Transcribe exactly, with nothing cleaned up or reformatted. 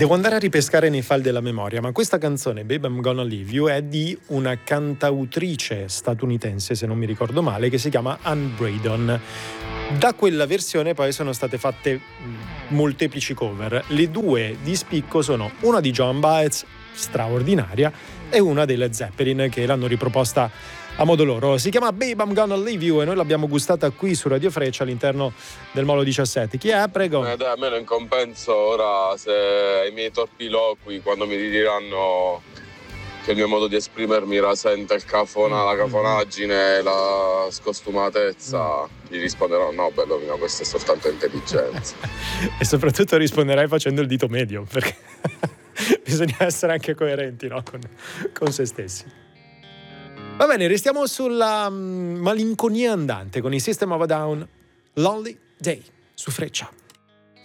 Devo andare a ripescare nei file della memoria, ma questa canzone, Babe I'm Gonna Leave You, è di una cantautrice statunitense, se non mi ricordo male, che si chiama Ann Braydon. Da quella versione poi sono state fatte molteplici cover. Le due di spicco sono una di Joan Baez, straordinaria, e una dei Led Zeppelin, che l'hanno riproposta a modo loro. Si chiama Babe I'm Gonna Leave You e noi l'abbiamo gustata qui su Radio Freccia all'interno del Molo diciassette. Chi è? Prego. Eh, dai, almeno in compenso ora, se i miei torpiloqui quando mi diranno che il mio modo di esprimermi rasenta il cafona, la cafonaggine, la scostumatezza, gli risponderò: no, bello mio, questa è soltanto intelligenza. E soprattutto risponderai facendo il dito medio, perché bisogna essere anche coerenti, no? con, con se stessi. Va bene, restiamo sulla um, malinconia andante con i System of a Down, Lonely Day, su Freccia.